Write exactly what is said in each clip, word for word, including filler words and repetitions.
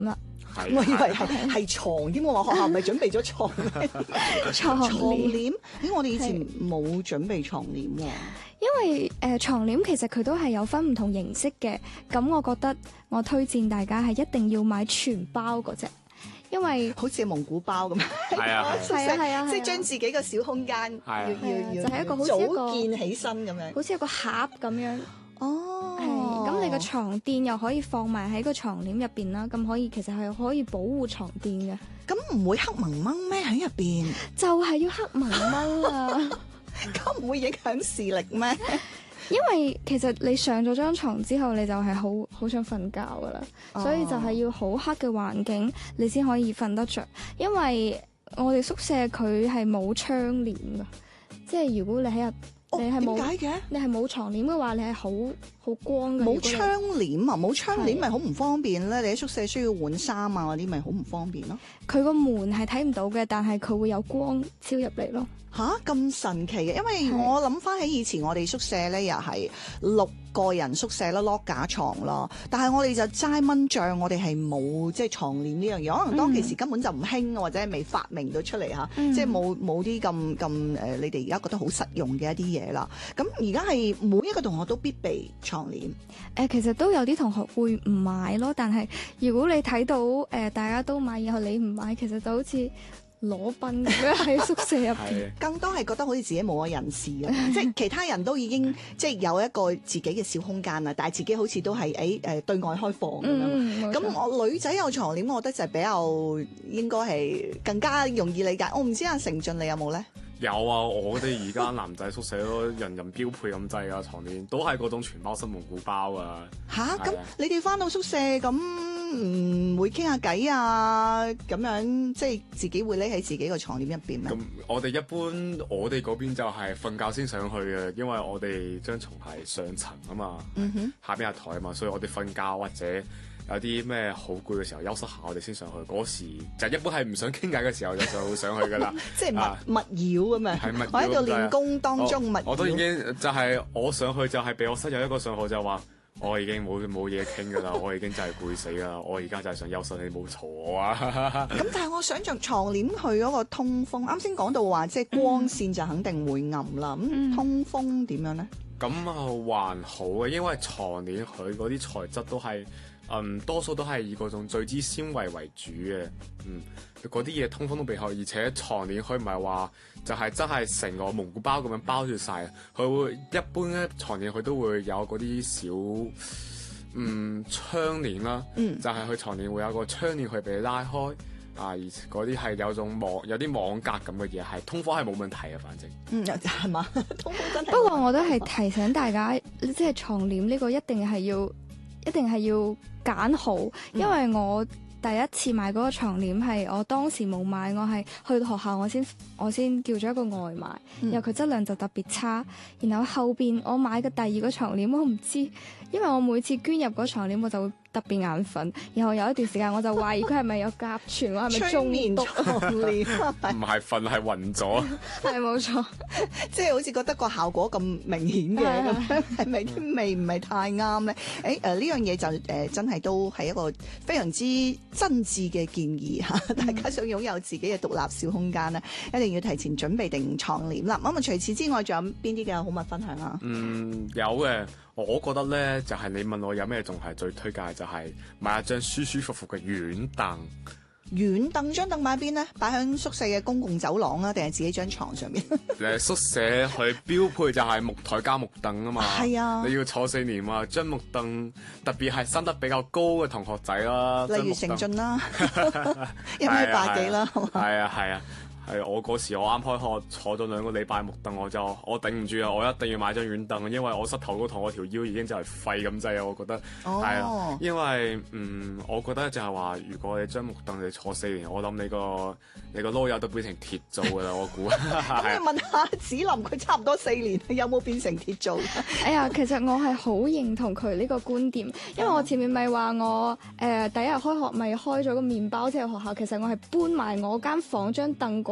啦。 我以為係係床添，我話學校咪準備咗床咩？ 床床簾， 簾？咦，我哋以前冇準備床簾喎。 因為誒、呃、床簾其實佢都係有分唔同形式嘅，咁我覺得我推薦大家係一定要買全包嗰隻，因為好似蒙古包咁， 係啊宿舍係啊係啊即係將自己個小空間要係啊要要就係一個好似一個組建起身咁樣。 好似一個盒咁樣。 哦， 係，咁你個床墊又可以放埋喺個床簾入邊啦，咁可以其實係可以保護床墊嘅， 咁唔會黑蒙蒙咩喺入邊？ 就係要黑蒙蒙啊！ 咁唔會影響視力咩？ 因為其實你上咗張床之後，你就係好好想瞓覺噶啦， 哦所以就係要好黑嘅環境，你先可以瞓得着。因為我哋宿舍佢係冇窗簾噶，即係如果你喺入。 哦， 你係冇點解嘅？ 你係冇床簾嘅話，你係好好光嘅。 冇如果你窗簾啊，冇窗簾係咪好唔方便咧？你喺宿舍需要換衫啊嗰啲，咪好唔方便咯。 佢個門係睇唔到嘅，但係佢會有光照入嚟咯。 吓，咁神奇嘅，因為係我諗翻起以前我哋宿舍咧，又係六個人宿舍啦，lock 架床啦，但係我哋就齋蚊帳，我哋係冇即係床簾呢樣嘢，可能當其時根本就唔興，或者係未發明到出嚟嚇， 嗯即係冇冇啲咁咁誒，你哋而家覺得好實用嘅一啲嘢啦。咁而家係每一個同學都必備床簾。 誒、呃，其實都有啲同學會唔買咯，但係如果你睇到誒、呃、大家都買，然後你唔買，其實就好似裸奔咁樣喺宿舍入邊。 係更多係覺得好似自己冇咗人事咁，即係其他人都已經即係有一個自己嘅小空間啦，但係自己好似都係誒誒對外開放咁樣。 嗯， 咁咁我女仔有床簾，我覺得就係比較應該係更加容易理解。我唔知阿成俊你有冇咧？ 有啊，我哋而家男仔宿舍都人人標配咁滯啊，床墊都係嗰種全包式蒙古包啊。 吓，咁係啊你哋翻到宿舍咁唔會傾下偈啊？咁樣即係自己會匿喺自己個床簾入邊咩咁？我哋一般我哋嗰邊就係瞓覺先上去嘅，因為我哋張床係上層啊嘛， 嗯哼， 下邊係台啊嘛，所以我哋瞓覺或者有啲咩好攰嘅時候休息下，我哋先上去。嗰時就一般係唔想傾偈嘅時候就就會上去噶啦。 即係啊密密擾咁樣。 係密擾我喺度咁滯練功當中密我我都已擾。 經就係我上去就係俾我室友一個信號就話。我已經冇冇嘢傾噶啦，我已經真係攰死啦，我而家就係想休息，你冇嘈我啊！ 咁但係我想象床簾佢嗰個通風，啱先講到話即係光線就肯定會暗啦。咁、 嗯通風點樣咧？ 咁啊還好嘅，因為床簾佢嗰啲材質都係嗯多數都係以嗰種聚酯纖維為主嘅，嗯嗰啲嘢通風都比較好，而且床簾佢唔係話就係真係成個蒙古包咁樣包住晒，佢會一般咧床簾佢都會有嗰啲小嗯窗簾啦， 嗯就係佢床簾會有個窗簾去俾你拉開啊，而嗰啲係有種網有啲網格咁嘅嘢，係通風係冇問題嘅，反正。 嗯，係嘛？通風真係。 不過我都係提醒大家，即係床簾呢個一定係要，一定係要揀好，因為我第一次買嗰個床簾係我當時冇買，我係去到學校我先我先叫咗一個外賣， 嗯然後佢質量就特別差，然後後邊我買嘅第二個床簾我唔知，因為我每次捐入嗰床簾我就會特別眼瞓，然後有一段時間我就懷疑佢係咪有甲醛，我係咪催眠中毒？ 床簾， 唔係瞓係暈咗， 係冇錯， 即係好似覺得個效果咁明顯嘅咁樣，係咪啲味唔係太啱咧？誒誒呢樣嘢就誒、呃、真係都係一個非常之真摯嘅建議嚇，大家想擁有自己嘅獨立小空間咧，一定要提前準備定床簾啦。咁啊，除此之外，仲有邊啲嘅好物分享啊？ 嗯有嘅。我覺得咧，就係、是、你問我有咩仲係最推介，就係買一張舒舒服服嘅軟凳。 軟凳張凳擺邊咧？擺喺宿舍嘅公共走廊啊，定係自己張床上面？ 誒宿舍佢標配就係木台加木凳啊嘛。 係啊你要坐四年啊，張木凳特別係生得比較高嘅同學仔啦， 例如成俊啦，一米八幾啦，係嘛？ 係啊係啊。係我嗰時我啱開學坐咗兩個禮拜木凳，我就我頂唔住啊！我一定要買張軟凳，因為我膝頭哥同我條腰已經就係廢咁滯啊！我覺得係啊、 哦， 因為嗯，我覺得就係話，如果你張木凳你坐四年，我諗你個你個籮柚都變成鐵做噶啦，我估。 咁你問下子林，佢差唔多四年，有冇變成鐵做？ 哎呀，其實我係好認同佢呢個觀點，因為我前面咪話我誒、呃、第一日開學咪開咗個麵包車去學校，其實我係搬埋我間房張凳過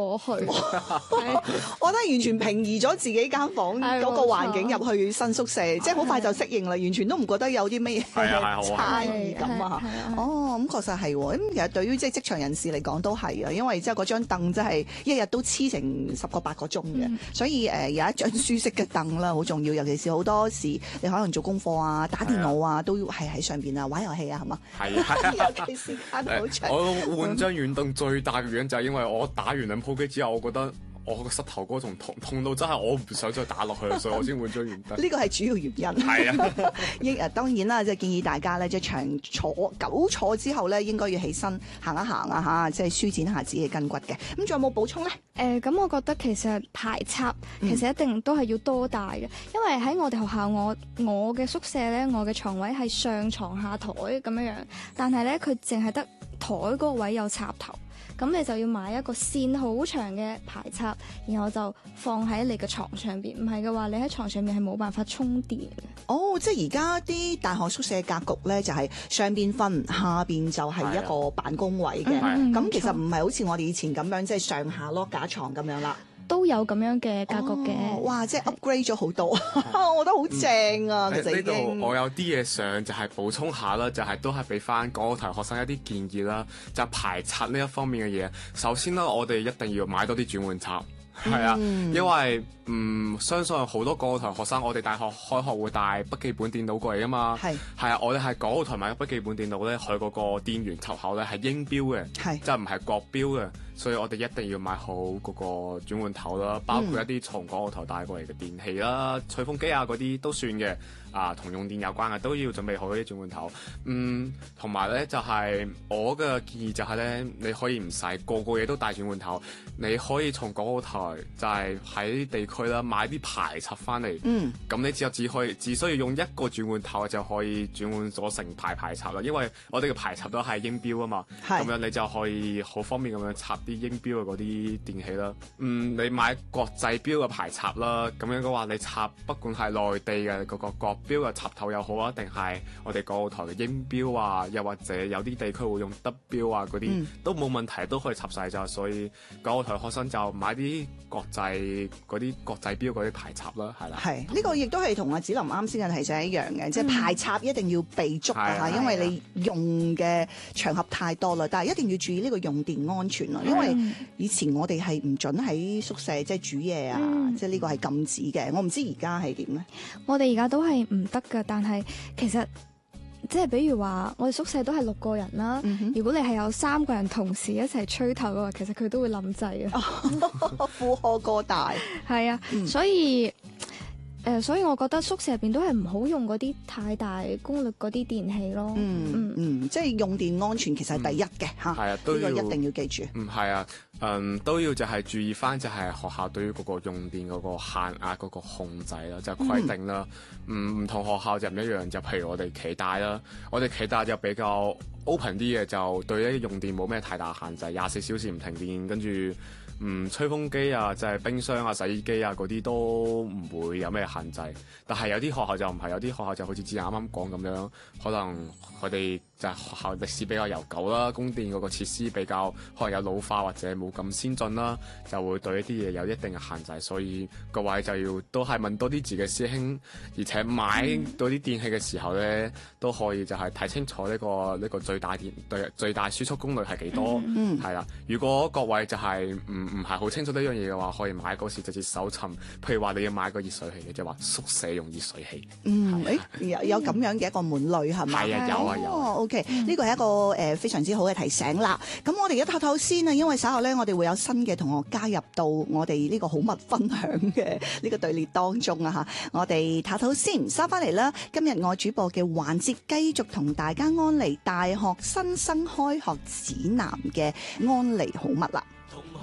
過去。係我覺得完全平移咗自己間房係嗰個環境冇錯入去新宿舍，即係好快就適應啦，完全都唔覺得有啲咩係啊係好啊差異感啊係係係哦，咁確實係喎。咁其實對於即係職場人士嚟講都係啊，因為即係嗰張凳真係一日都黐成十個八個鐘嘅， 嗯所以誒有一張舒適嘅凳啦，好重要。尤其是好多時你可能做功課啊、打電腦啊，都係喺上邊啊，玩遊戲啊，係嘛？ 係啊。 尤其時間好長。 我換張軟凳最大嘅原因就係因為我打完兩鋪機之後，我覺得我個膝頭哥仲痛痛到真係我唔想再打落去，所以我先換張軟凳。 呢個係主要原因。 係啊， 應誒當然啦，即係建議大家咧，即係長坐久坐之後咧，應該要起身行一行啊嚇，即係舒展下自己嘅筋骨嘅。咁仲有冇補充咧？ 誒咁，我覺得其實排插其實一定都係要多帶嘅，因為喺我哋學校，我我嘅宿舍咧，我嘅床位係上床下台咁樣樣，但係咧佢淨係得台嗰個位有插頭。咁你就要買一個線好長嘅排插，然後就放喺你嘅床上邊。唔係嘅話，你喺床上面係冇辦法充電嘅。 哦，即係而家啲大學宿舍格局咧，就係上邊瞓，下邊就係一個辦公位嘅。 嗯咁其實冇錯唔係好似我哋以前咁樣，即係上下攞架床咁樣啦。 都有咁樣嘅格局嘅。 哦哇！即係 upgrade 咗好多，我覺得好正啊！其實已呢度經我有啲嘢想就係補充下啦，就係、都係俾翻港澳台學生一啲建議啦，就係、排插呢一方面嘅嘢。首先啦，我哋一定要買多啲轉換插。係啊， 嗯因為嗯相信好多港澳台學生，我哋大學開學會帶筆記本電腦過嚟啊嘛。 係係啊，我哋係港澳台買嘅筆記本電腦咧，佢嗰個電源插口咧係英標嘅， 係即係唔係國標嘅，所以我哋一定要買好嗰個轉換頭啦，包括一啲從港澳台帶過嚟嘅電器啦、吹風機啊嗰啲都算嘅。啊，同用電有關嘅都要準備好啲轉換頭。嗯，同埋咧就係、我嘅建議就係咧，你可以唔使個個嘢都帶轉換頭，你可以從港澳台就係喺地區啦買啲排插翻嚟。 嗯， 咁你只有只可以只需要用一個轉換頭就可以轉換咗成排排插啦，因為我哋嘅排插都係英標啊嘛， 係咁樣你就可以好方便咁樣插啲英標嘅嗰啲電器啦。嗯，你買國際標嘅排插啦，咁樣嘅話你插不管係內地嘅嗰個國標嘅插頭又好啊，定係我哋港澳台嘅英標啊，又或者有啲地區會用德標啊嗰啲、 嗯、 都冇問題，都可以插晒咋。所以港澳台學生就買啲國際嗰啲國際標嗰啲排插啦，係啦。 係呢、呢個亦都係同阿子琳啱先嘅提醒一樣嘅，即係排插一定要備足啊， 係因為你用嘅場合太多啦，但係一定要注意呢個用電安全咯，因為以前我哋係唔準喺宿舍即係煮嘢啊， 嗯即係呢個係禁止嘅。我唔知而家係點咧？ 我哋而家都係唔得㗎，但係其實即係比如話，我哋宿舍都係六個人啦。 嗯哼如果你係有三個人同時一齊吹頭嘅話，其實佢都會冧掣啊。 負荷過大， 係啊， 嗯所以。誒、呃，所以我覺得宿舍入邊都係唔好用嗰啲太大功率嗰啲電器咯。 嗯嗯，嗯，即係用電安全其實係第一嘅嚇， 係啊，都要呢個一定要記住。 嗯，係啊，嗯，都要就係注意翻，就係學校對於嗰個用電嗰個限額嗰個控制啦，就係、規定啦。嗯，唔同學校就唔一樣，就譬如我哋暨大啦，我哋暨大就比較 open 啲嘅，就對呢啲用電冇咩太大限制，廿四小時唔停電，跟住。嗯，吹風機啊，就係、是、冰箱啊、洗衣機啊嗰啲都唔會有咩限制。但係有啲學校就唔係，有啲學校就好似之前啱啱講咁樣，可能佢哋就係學校歷史比較悠久啦，供電嗰個設施比較可能有老化或者冇咁先進啦，就會對一啲嘢有一定嘅限制。所以各位就要都係問多啲自己師兄，而且買到啲電器嘅時候咧，都可以就係睇清楚呢、呢個呢、呢個最大電對最大輸出功率係幾多， 嗯， 係啦。如果各位就係唔唔係好清楚呢樣嘢嘅話，可以買嗰時直接搜尋。譬如話你要買個熱水器，即係話宿舍用熱水器。 嗯，誒有有咁樣嘅一個門類係咪？ 係啊，有啊有啊。 哦，OK，呢個係一個誒、呃、非常之好嘅提醒啦。咁我哋而家唞唞先啊，因為稍後咧我哋會有新嘅同學加入到我哋呢個好物分享嘅呢個隊列當中啊嚇。我哋唞唞先，收翻嚟啦。今日我主播嘅環節繼續同大家安利大學新生開學指南嘅安利好物啦。